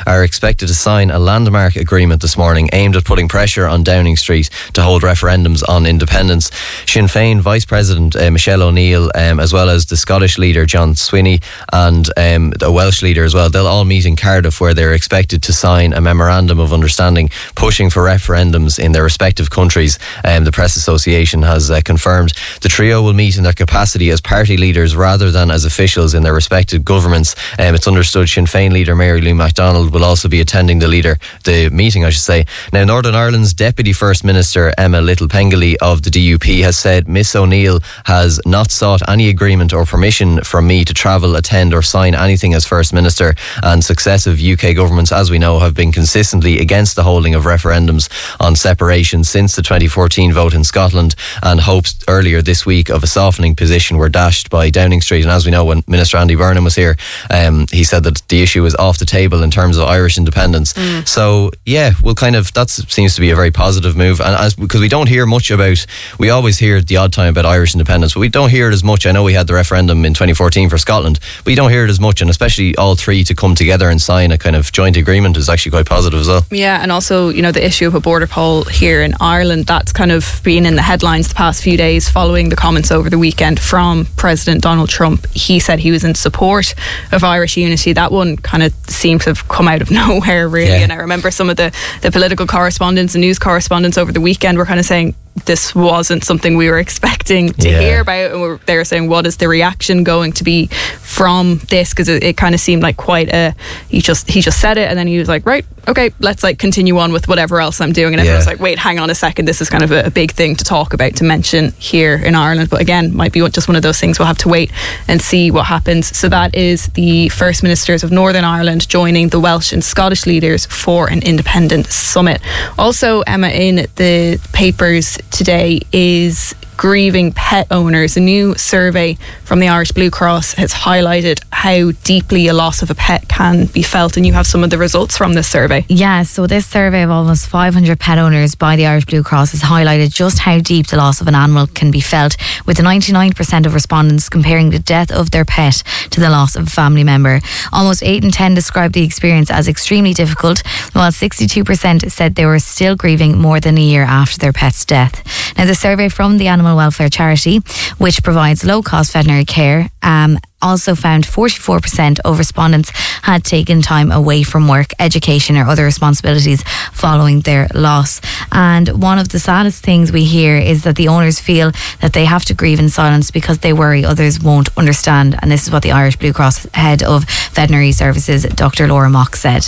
are expected to sign a landmark agreement this morning aimed at putting pressure on Downing Street to hold referendums on independence. Sinn Féin Vice President Michelle O'Neill, as well as the Scottish leader John Swinney and a Welsh leader as well, they'll all meet in Cardiff, where they're expected to sign a memorandum of understanding pushing for referendums in their respective countries. The Press Association has confirmed the trio will meet in their capacity as party leaders rather than as officials in their respective governments. It's understood Sinn Féin leader Mary Lou MacDonald will also be attending the meeting, I should say. Now, Northern Ireland's Deputy First Minister Emma Little-Pengelly of the DUP has said Miss O'Neill has not sought any agreement or permission from me to travel, attend or sign anything as First Minister, and successive UK governments, as we know, have been consistently against the holding of referendums on separation since the 2014 vote in Scotland, and hopes earlier this week of a softening position were dashed by Downing Street. And as we know, when Minister Andy Burnham was here, he said that the issue is off the table in terms of Irish independence. So yeah, that seems to be a very positive move, and because we don't hear much about, we always hear the odd time about Irish independence, but we don't hear it as much. I know we had the referendum in 2014 for Scotland, but you don't hear it as much, and especially all three to come together and sign a kind of joint agreement is actually quite positive as well. Yeah, and also, the issue of a border poll here in Ireland, that's kind of been in the headlines the past few days following the comments over the weekend from President Donald Trump. He said he was in support of Irish unity. That one kind of seemed to have come out of nowhere, really. Yeah. And I remember some of the political correspondents and news correspondents over the weekend were kind of saying this wasn't something we were expecting to hear about, and they were saying, what is the reaction going to be from this? Because it kind of seemed like quite a, he just said it, and then he was like, right, okay, let's continue on with whatever else I'm doing, and everyone was like, wait, hang on a second, this is kind of a big thing to talk about, to mention here in Ireland. But again, might be just one of those things. We'll have to wait and see what happens. So that is the First Ministers of Northern Ireland joining the Welsh and Scottish leaders for an independent summit. Also, Emma, in the papers today is grieving pet owners. A new survey from the Irish Blue Cross has highlighted how deeply a loss of a pet can be felt, and you have some of the results from this survey. Yeah, so this survey of almost 500 pet owners by the Irish Blue Cross has highlighted just how deep the loss of an animal can be felt, with 99% of respondents comparing the death of their pet to the loss of a family member. Almost 8 in 10 described the experience as extremely difficult, while 62% said they were still grieving more than a year after their pet's death. Now, the survey from the Animal Welfare Charity, which provides low-cost veterinary care, also found 44% of respondents had taken time away from work, education or other responsibilities following their loss. And one of the saddest things we hear is that the owners feel that they have to grieve in silence because they worry others won't understand. And this is what the Irish Blue Cross head of veterinary services, Dr. Laura Mock, said.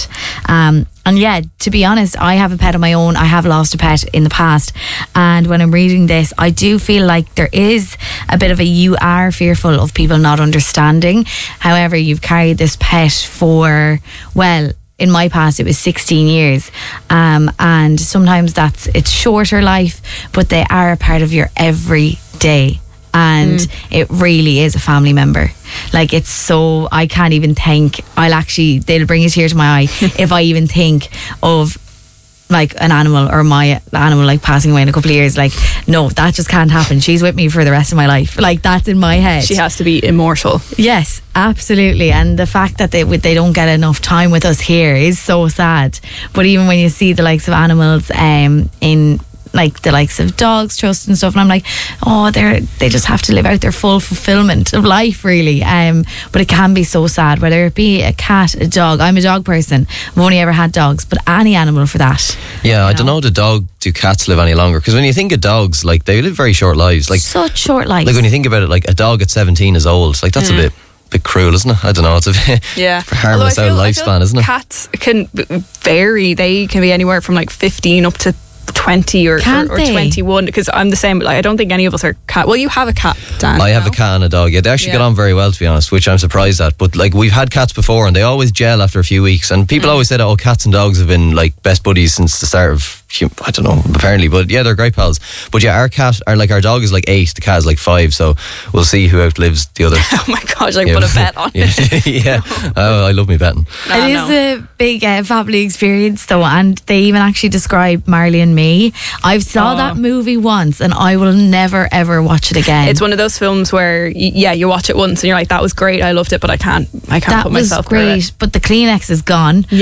And yeah, to be honest, I have a pet of my own. I have lost a pet in the past. And when I'm reading this, I do feel like there is a bit of you are fearful of people not understanding. However, you've carried this pet for, well, in my past it was 16 years. And sometimes it's shorter life, but they are a part of your everyday. And it really is a family member. Like, it's so, I can't even think, they'll bring a tear to my eye if I even think of like an animal, or my animal like passing away in a couple of years. Like, no, that just can't happen. She's with me for the rest of my life. Like, that's in my head. She has to be immortal. Yes, absolutely. And the fact that they don't get enough time with us here is so sad. But even when you see the likes of animals in like the likes of Dogs Trust and stuff, and I'm like, oh, they just have to live out their full fulfillment of life, really. But it can be so sad, whether it be a cat, a dog. I'm a dog person. I've only ever had dogs, but any animal for that. Yeah, I don't know, do cats live any longer? Because when you think of dogs, like, they live very short lives. Like, such short lives. Like, when you think about it, like a dog at 17 is old. Like, that's a bit cruel, isn't it? I don't know, it's a bit harmless out lifespan, isn't it? Cats can vary. They can be anywhere from like 15 up to 20 or 21, because I'm the same. Like, I don't think any of us are cat. Well, you have a cat, Dan. I have a cat and a dog. Yeah, they actually get on very well, to be honest, which I'm surprised at. But like, we've had cats before and they always gel after a few weeks, and people always say that, oh, cats and dogs have been like best buddies since the start of, I don't know, apparently, but yeah, they're great pals. But yeah, our dog is like 8, the cat is like 5, so we'll see who outlives the other. Oh my gosh, I put a bet on it. Yeah. Oh, I love me betting. It is a big family experience though, and they even actually describe Marley and Me. I've saw that movie once and I will never ever watch it again. It's one of those films where you watch it once and you're like, that was great, I loved it, but I can't put myself through it. But the Kleenex is gone.